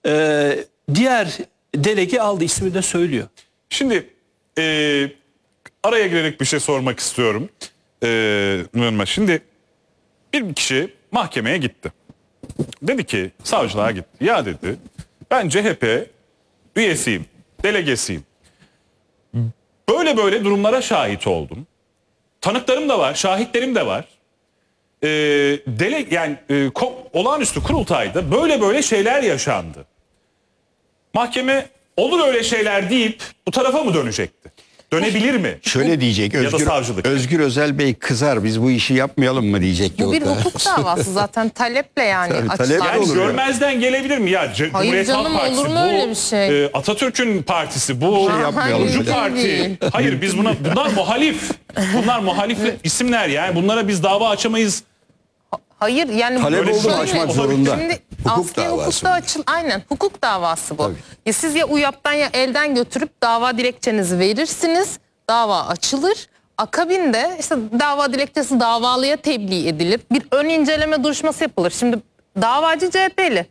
diğer delege aldı, ismi de söylüyor. Şimdi araya girerek bir şey sormak istiyorum. Şimdi bir kişi mahkemeye gitti. Dedi ki, savcılığa gitti. Ya dedi, ben CHP üyesiyim, delegesiyim. Böyle durumlara şahit oldum. Tanıklarım da var, şahitlerim de var. Olağanüstü kurultayda böyle şeyler yaşandı. Mahkeme olur öyle şeyler deyip bu tarafa mı dönecekti? Dönebilir mi? Şöyle diyecek, Ya da savcılık. Özgür Özel Bey kızar, biz bu işi yapmayalım mı diyecek. Bu bir hukuk davası zaten, taleple yani Tabii, açılan. taleple Yani olur görmezden gelebilir mi ya? Cumhuriyet Halk canım, Partisi olur mu bu, öyle bir şey? Atatürk'ün partisi bu, yapmayalım. kurucu Hayır, parti. değil. Hayır, biz bunlar muhalif. Bunlar muhalif isimler yani. Bunlara biz dava açamayız. Hayır yani Talep Böyle oldu mu şöyle- açmak zorunda. Şimdi Hukuk asli davası. hukukta aynen hukuk davası bu. Tabii. Ya siz ya UYAP'tan ya elden götürüp dava dilekçenizi verirsiniz. Dava açılır. Akabinde işte dava dilekçesi davalıya tebliğ edilir. Bir ön inceleme duruşması yapılır. Şimdi davacı CHP'li.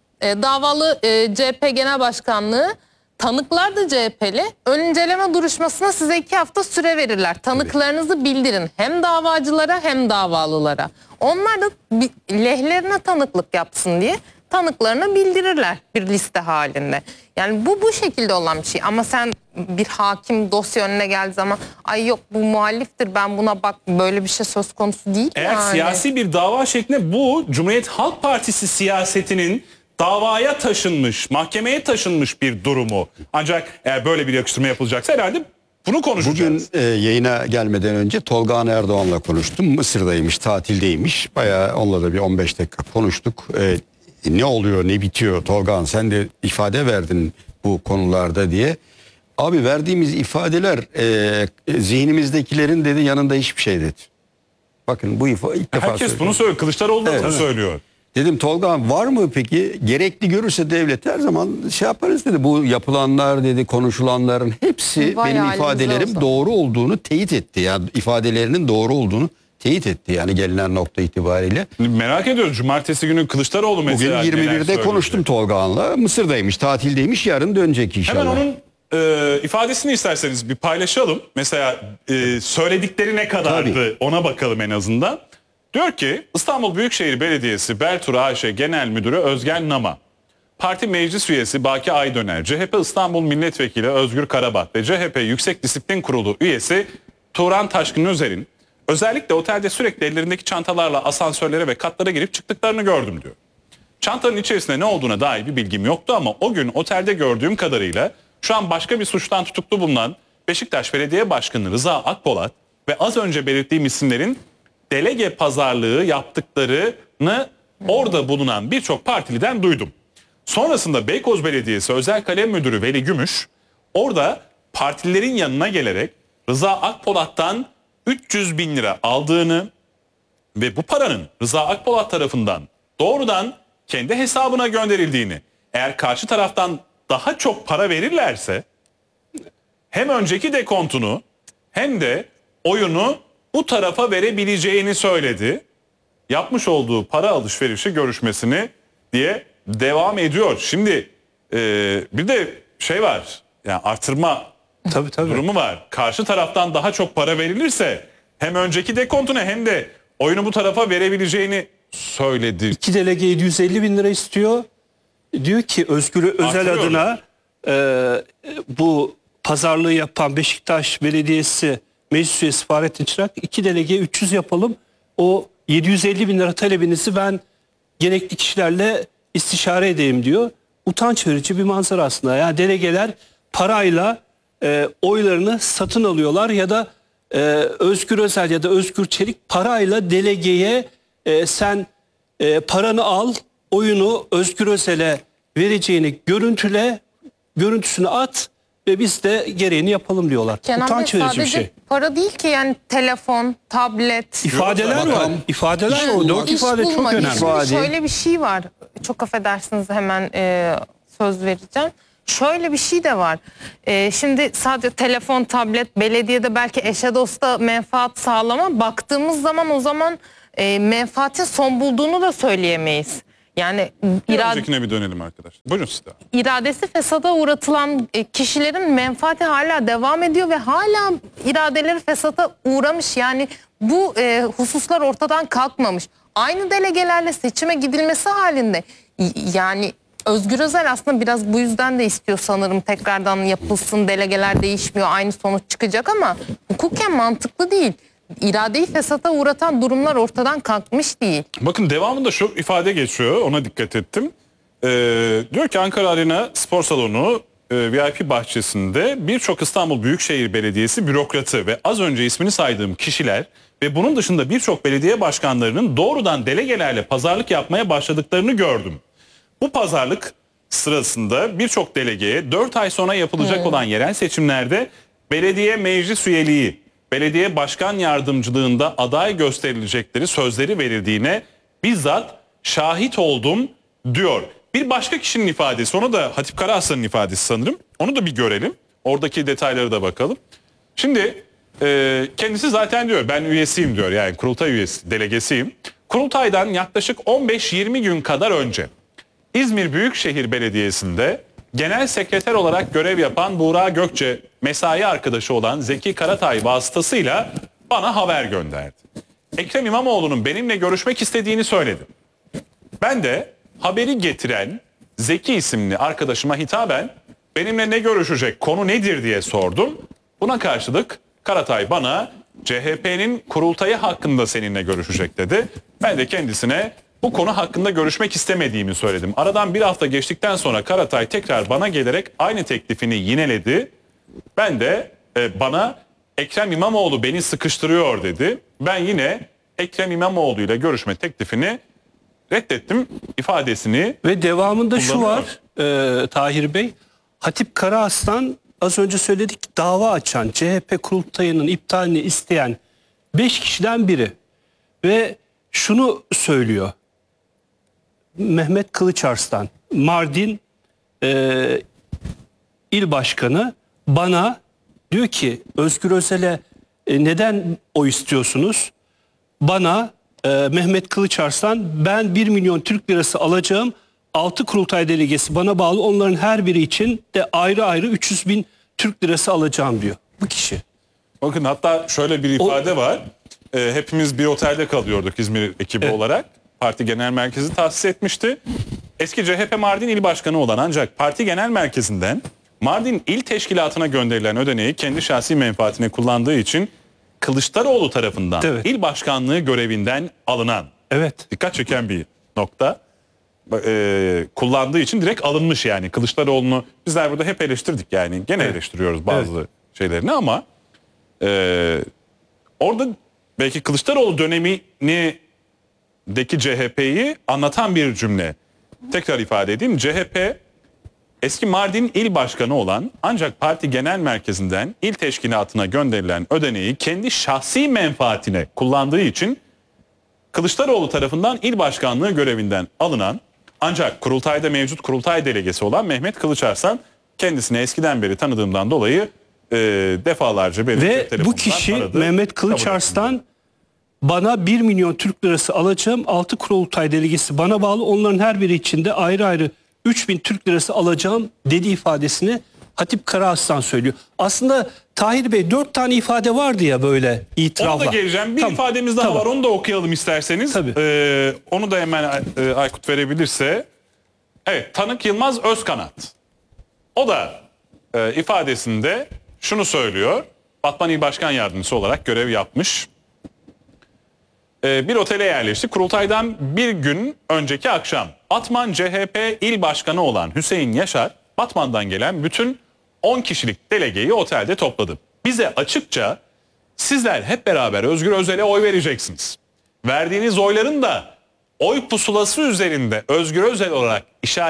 Davalı CHP Genel Başkanlığı, tanıklar da CHP'li. Ön inceleme duruşmasına size 2 hafta süre verirler. Tanıklarınızı bildirin. Hem davacılara hem davalılara. Onlar da lehlerine tanıklık yapsın diye tanıklarına bildirirler bir liste halinde. Yani bu şekilde olan bir şey. Ama sen bir hakim dosya önüne geldiği zaman ay yok bu muhaliftir, ben buna bak, böyle bir şey söz konusu değil. Eğer yani. siyasi bir dava şeklinde, bu Cumhuriyet Halk Partisi siyasetinin davaya taşınmış, mahkemeye taşınmış bir durumu. Ancak eğer böyle bir yakıştırma yapılacaksa herhalde bunu konuşacağız. Bugün yayına gelmeden önce Tolga Erdoğan'la konuştum. Mısır'daymış, tatildeymiş. Bayağı onunla da bir 15 dakika konuştuk. Ne oluyor, ne bitiyor Tolga, sen de ifade verdin bu konularda diye. Abi verdiğimiz ifadeler zihnimizdekilerin dedi yanında hiçbir şey dedi. Bakın bu ilk defa Herkes söylüyorum. bunu söylüyor. Kılıçdaroğlu da Evet. bunu söylüyor. Dedim Tolga var mı peki? Gerekli görürse devlet her zaman şey yaparız dedi. Bu yapılanlar dedi, konuşulanların hepsi Vay benim halimize ifadelerim olsa. doğru olduğunu teyit etti. Yani ifadelerinin doğru olduğunu teyit etti yani gelinen nokta itibariyle. Merak ediyoruz. Cumartesi günü Kılıçdaroğlu Bugün mesela neler 21'de söyleyecek? konuştum Tolga'nla. Mısır'daymış, tatildeymiş, yarın dönecek inşallah. Hemen onun ifadesini isterseniz bir paylaşalım. Mesela söyledikleri ne kadardı, Tabii. ona bakalım en azından. Diyor ki İstanbul Büyükşehir Belediyesi Beltur AŞ Genel Müdürü Özgen Nama, Parti Meclis Üyesi Baki Aydöner, CHP İstanbul Milletvekili Özgür Karabat ve CHP Yüksek Disiplin Kurulu üyesi Turan Taşkın Özer'in özellikle otelde sürekli ellerindeki çantalarla asansörlere ve katlara girip çıktıklarını gördüm diyor. Çantanın içerisinde ne olduğuna dair bir bilgim yoktu ama o gün otelde gördüğüm kadarıyla şu an başka bir suçtan tutuklu bulunan Beşiktaş Belediye Başkanı Rıza Akpolat ve az önce belirttiğim isimlerin delege pazarlığı yaptıklarını orada bulunan birçok partiliden duydum. Sonrasında Beykoz Belediyesi Özel Kalem Müdürü Veli Gümüş orada partililerin yanına gelerek Rıza Akpolat'tan 300 bin lira aldığını ve bu paranın Rıza Akpolat tarafından doğrudan kendi hesabına gönderildiğini, eğer karşı taraftan daha çok para verirlerse hem önceki dekontunu hem de oyunu bu tarafa verebileceğini söyledi. Yapmış olduğu para alışverişi görüşmesini diye devam ediyor. Şimdi bir de şey var, yani artırma Tabii. durumu var. Karşı taraftan daha çok para verilirse hem önceki dekontunu hem de oyunu bu tarafa verebileceğini söyledi. 2 delege 750 bin lira istiyor. Diyor ki Özgür Özel Artırıyor. adına bu pazarlığı yapan Beşiktaş Belediyesi Meclis Üyesi Fahrettin Çırak 2 delege 300 yapalım. O 750 bin lira talebinizi ben gerekli kişilerle istişare edeyim diyor. Utanç verici bir manzara aslında. Yani delegeler parayla oylarını satın alıyorlar ya da Özgür Özel ya da Özgür Çelik parayla delegeye sen paranı al, oyunu Özgür Özel'e vereceğini görüntüsünü at ve biz de gereğini yapalım diyorlar. Kenan Bey, Utanç verici bir sadece şey. para değil ki, yani telefon, tablet. İfadeler var. Bakalım. İfadeler var. O 4 İş ifade çok bulma. önemli. Şimdi İfade. şöyle bir şey var. Çok affedersiniz, hemen söz vereceğim. Şöyle bir şey de var. Şimdi sadece telefon, tablet, belediyede belki eşe dosta menfaat sağlama. Baktığımız zaman o zaman menfaatin son bulduğunu da söyleyemeyiz. Yani Bir öncekine bir dönelim arkadaşlar. Buyurun siz de. iradesi fesada uğratılan kişilerin menfaati hala devam ediyor ve hala iradeleri fesata uğramış. Yani bu hususlar ortadan kalkmamış. Aynı delegelerle seçime gidilmesi halinde yani Özgür Özel aslında biraz bu yüzden de istiyor sanırım tekrardan yapılsın, delegeler değişmiyor, aynı sonuç çıkacak ama hukuken mantıklı değil. İradeyi fesata uğratan durumlar ortadan kalkmış değil. Bakın devamında şu ifade geçiyor, ona dikkat ettim. Diyor ki Ankara Arena Spor Salonu VIP bahçesinde birçok İstanbul Büyükşehir Belediyesi bürokratı ve az önce ismini saydığım kişiler ve bunun dışında birçok belediye başkanlarının doğrudan delegelerle pazarlık yapmaya başladıklarını gördüm. Bu pazarlık sırasında birçok delegeye 4 ay sonra yapılacak olan yerel seçimlerde belediye meclis üyeliği, belediye başkan yardımcılığında aday gösterilecekleri sözleri verildiğine bizzat şahit oldum diyor. Bir başka kişinin ifadesi, onu da Hatip Karaaslan'ın ifadesi sanırım. Onu da bir görelim. Oradaki detaylara da bakalım. Şimdi kendisi zaten diyor ben üyesiyim diyor, yani kurultay üyesi, delegesiyim. Kurultaydan yaklaşık 15-20 gün kadar önce İzmir Büyükşehir Belediyesi'nde genel sekreter olarak görev yapan Buğra Gökçe mesai arkadaşı olan Zeki Karatay vasıtasıyla bana haber gönderdi. Ekrem İmamoğlu'nun benimle görüşmek istediğini söyledi. Ben de haberi getiren Zeki isimli arkadaşıma hitaben benimle ne görüşecek, konu nedir diye sordum. Buna karşılık Karatay bana CHP'nin kurultayı hakkında seninle görüşecek dedi. Ben de kendisine bu konu hakkında görüşmek istemediğimi söyledim. Aradan bir hafta geçtikten sonra Karatay tekrar bana gelerek aynı teklifini yineledi. Ben de bana Ekrem İmamoğlu beni sıkıştırıyor dedi. Ben yine Ekrem İmamoğlu ile görüşme teklifini reddettim ifadesini. Ve devamında şu kullanıyor. var Tahir Bey. Hatip Karaaslan az önce söyledik, dava açan, CHP kurultayının iptalini isteyen 5 kişiden biri. Ve şunu söylüyor. Mehmet Kılıçarslan, Mardin il başkanı bana diyor ki Özgür Özel'e neden o istiyorsunuz? Bana Mehmet Kılıçarslan ben 1 milyon Türk lirası alacağım. 6 kurultay delegesi bana bağlı, onların her biri için de ayrı ayrı 300 bin Türk lirası alacağım diyor bu kişi. Bakın hatta şöyle bir ifade var. Hepimiz bir otelde kalıyorduk İzmir ekibi olarak. Parti genel merkezi tahsis etmişti. Eski CHP Mardin il başkanı olan ancak parti genel merkezinden Mardin il teşkilatına gönderilen ödeneği kendi şahsi menfaatine kullandığı için Kılıçdaroğlu tarafından il başkanlığı görevinden alınan, dikkat çeken bir nokta, kullandığı için direkt alınmış yani. Kılıçdaroğlu'nu bizler burada hep eleştirdik, yani gene eleştiriyoruz bazı şeylerini ama orada belki Kılıçdaroğlu dönemini deki CHP'yi anlatan bir cümle. Tekrar ifade edeyim. CHP eski Mardin il başkanı olan ancak parti genel merkezinden il teşkilatına gönderilen ödeneği kendi şahsi menfaatine kullandığı için Kılıçdaroğlu tarafından il başkanlığı görevinden alınan ancak kurultayda mevcut kurultay delegesi olan Mehmet Kılıçarslan kendisini eskiden beri tanıdığımdan dolayı defalarca benim ve bu kişi Mehmet Kılıçarslan bana 1 milyon Türk lirası alacağım. 6 kurultay delegesi bana bağlı. Onların her biri için de ayrı ayrı 3000 Türk lirası alacağım dedi ifadesini Hatip Karaaslan söylüyor. Aslında Tahir Bey 4 tane ifade vardı ya böyle itirafla. Ona da geleceğim. Bir ifademiz daha var. Onu da okuyalım isterseniz. Onu da hemen Aykut verebilirse. Evet, tanık Yılmaz Özkanat. O da ifadesinde şunu söylüyor. Batman İl Başkan Yardımcısı olarak görev yapmış. Bir otele yerleştik. Kurultaydan bir gün önceki akşam Batman CHP İl Başkanı olan Hüseyin Yaşar, Batman'dan gelen bütün 10 kişilik delegeyi otelde topladı. Bize açıkça sizler hep beraber Özgür Özel'e oy vereceksiniz. Verdiğiniz oyların da oy pusulası üzerinde Özgür Özel olarak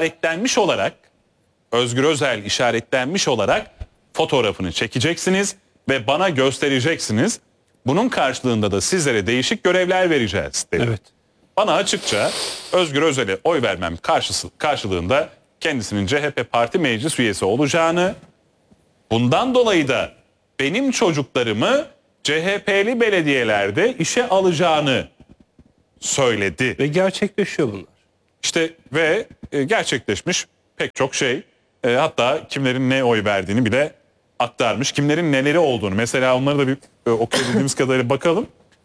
işaretlenmiş olarak fotoğrafını çekeceksiniz ve bana göstereceksiniz. Bunun karşılığında da sizlere değişik görevler vereceğiz dedi. Evet. Bana açıkça Özgür Özel'e oy vermem karşılığında kendisinin CHP parti meclis üyesi olacağını, bundan dolayı da benim çocuklarımı CHP'li belediyelerde işe alacağını söyledi. Ve gerçekleşiyor bunlar. İşte ve gerçekleşmiş pek çok şey. Hatta kimlerin ne oy verdiğini bile aktarmış. Kimlerin neleri olduğunu. Mesela onları da bir okuyabildiğimiz kadarıyla bakalım.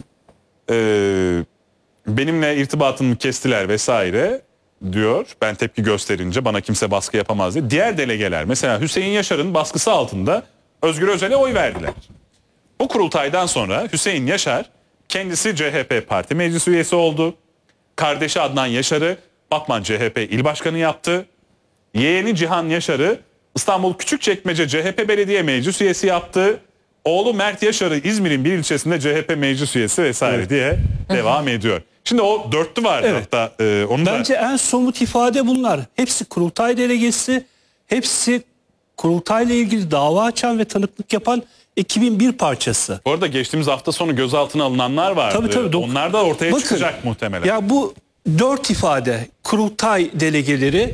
Benimle irtibatımı kestiler vesaire diyor. Ben tepki gösterince bana kimse baskı yapamaz diye. Diğer delegeler mesela Hüseyin Yaşar'ın baskısı altında Özgür Özel'e oy verdiler. Bu kurultaydan sonra Hüseyin Yaşar kendisi CHP parti meclis üyesi oldu. Kardeşi Adnan Yaşar'ı Batman CHP il başkanı yaptı. Yeğeni Cihan Yaşar'ı İstanbul Küçükçekmece CHP belediye meclis üyesi yaptı. Oğlu Mert Yaşar'ı İzmir'in bir ilçesinde CHP meclis üyesi vesaire diye devam ediyor. Şimdi o dörtlü vardı hatta onu Bence en somut ifade bunlar. Hepsi kurultay delegesi, hepsi kurultayla ilgili dava açan ve tanıklık yapan ekibin bir parçası. Bu arada geçtiğimiz hafta sonu gözaltına alınanlar vardı. Tabii. Onlar da ortaya Bakın, çıkacak muhtemelen. Ya bu 4 ifade kurultay delegeleri,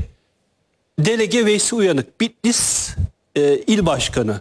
delege Veysi Uyanık, Bitlis il başkanı,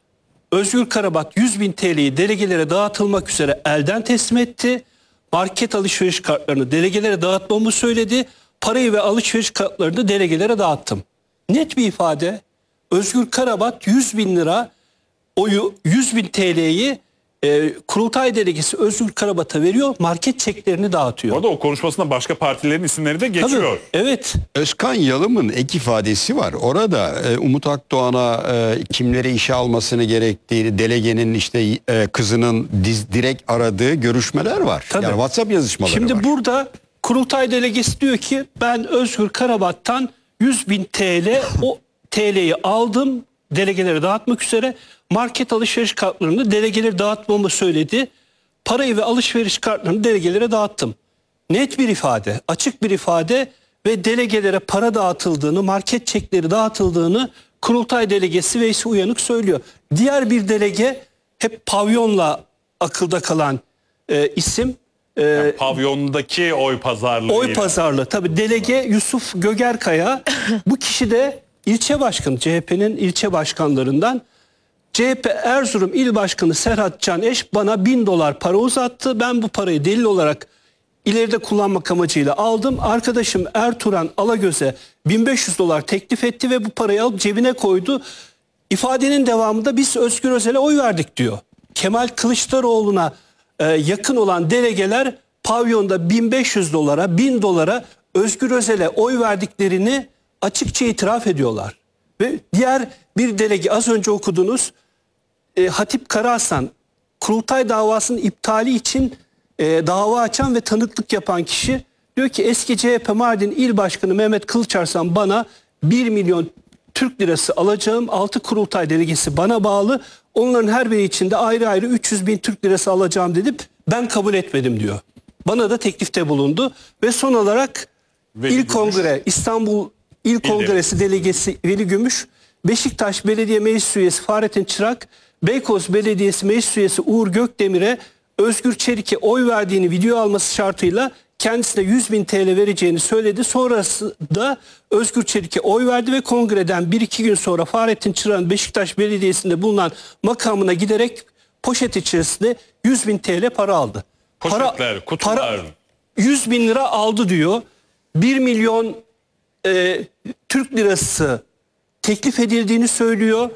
Özgür Karabat 100.000 TL'yi delegelere dağıtılmak üzere elden teslim etti. Market alışveriş kartlarını delegelere dağıtmamı söyledi. Parayı ve alışveriş kartlarını delegelere dağıttım. Net bir ifade. Özgür Karabat 100.000 lira oyu 100.000 TL'yi kurultay delegesi Özgür Karabat'a veriyor. Market çeklerini dağıtıyor. Orada o konuşmasında başka partilerin isimleri de geçiyor. Tabii, evet. Özkan Yalım'ın ek ifadesi var. Orada Umut Akdoğan'a kimleri işe almasını gerektiğini, delegenin işte kızının direkt aradığı görüşmeler var. Tabii. Yani WhatsApp yazışmaları Şimdi var. burada kurultay delegesi diyor ki ben Özgür Karabat'tan 100.000 TL o TL'yi aldım delegelere dağıtmak üzere. Market alışveriş kartlarını delegelere dağıtmamı söyledi. Parayı ve alışveriş kartlarını delegelere dağıttım. Net bir ifade, açık bir ifade ve delegelere para dağıtıldığını, market çekleri dağıtıldığını kurultay delegesi Veysi Uyanık söylüyor. Diğer bir delege hep pavyonla akılda kalan isim. Yani pavyondaki oy pazarlığı. Oy pazarlığı. Tabii delege Yusuf Gögerkaya. Bu kişi de ilçe başkanı, CHP'nin ilçe başkanlarından. CHP Erzurum İl Başkanı Serhat Can Eş bana $1000 para uzattı. Ben bu parayı delil olarak ileride kullanmak amacıyla aldım. Arkadaşım Ertuğran Alagöz'e $1500 teklif etti ve bu parayı alıp cebine koydu. İfadenin devamında biz Özgür Özel'e oy verdik diyor. Kemal Kılıçdaroğlu'na yakın olan delegeler pavyonda $1500, $1000 Özgür Özel'e oy verdiklerini açıkça itiraf ediyorlar. Ve diğer bir delege az önce okudunuz Hatip Karahasan kurultay davasının iptali için dava açan ve tanıklık yapan kişi diyor ki eski CHP Mardin İl Başkanı Mehmet Kılıçarslan bana 1 milyon Türk lirası alacağım. 6 kurultay delegesi bana bağlı. Onların her biri içinde ayrı ayrı 300.000 Türk lirası alacağım dedim. Ben kabul etmedim diyor. Bana da teklifte bulundu. Ve son olarak İl Kongre İstanbul İl Kongresi Delegesi Veli Gümüş, Beşiktaş Belediye Meclis Üyesi Fahrettin Çırak, Beykoz Belediyesi Meclis Üyesi Uğur Gökdemir'e Özgür Çelik'e oy verdiğini video alması şartıyla kendisine 100.000 TL vereceğini söyledi. Sonrasında Özgür Çelik'e oy verdi ve kongreden 1-2 gün sonra Fahrettin Çırak'ın Beşiktaş Belediyesi'nde bulunan makamına giderek poşet içerisinde 100.000 TL para aldı. Poşetler, kutular. 100.000 lira aldı diyor. 1 milyon Türk lirası teklif edildiğini söylüyor.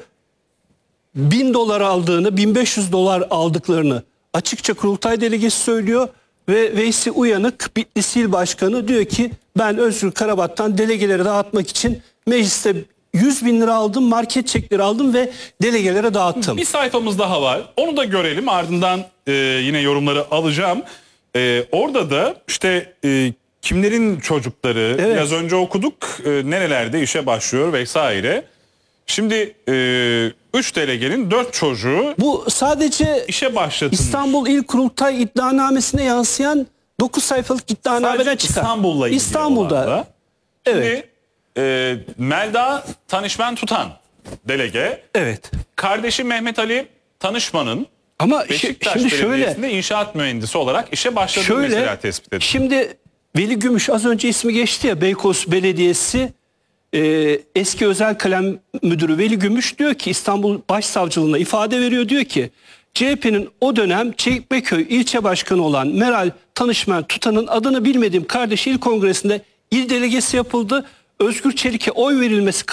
$1000 aldığını, $1500 aldıklarını açıkça kurultay delegesi söylüyor ve Veysi Uyanık Bitlis İl Başkanı diyor ki ben Özgür Karabat'tan delegelere dağıtmak için mecliste 100.000 lira aldım, market çekleri aldım ve delegelere dağıttım. Bir sayfamız daha var. Onu da görelim. Ardından yine yorumları alacağım. Orada da işte kimlerin çocukları biraz önce okuduk. Nerelerde işe başlıyor vesaire. Şimdi 3 delegenin 4 çocuğu Bu sadece işe başlatılmış. İstanbul İl Kurultay iddianamesine yansıyan 9 sayfalık iddianameden Sadece çıkar. İstanbul'la ilgili İstanbul'da. olan da. Şimdi Evet. Melda Tanışman Tutan delege. Evet. Kardeşi Mehmet Ali Tanışman'ın Ama Beşiktaş şimdi şöyle Belediyesi'nde inşaat mühendisi olarak işe başladığı mesela tespit edildi. Şimdi Veli Gümüş az önce ismi geçti ya, Beykoz Belediyesi eski özel kalem müdürü Veli Gümüş diyor ki İstanbul Başsavcılığına ifade veriyor, diyor ki CHP'nin o dönem Çekmeköy ilçe başkanı olan Meral Tanışman Tutan'ın adını bilmediğim kardeşi il kongresinde İl delegesi yapıldı. Özgür Çelik'e oy verilmesi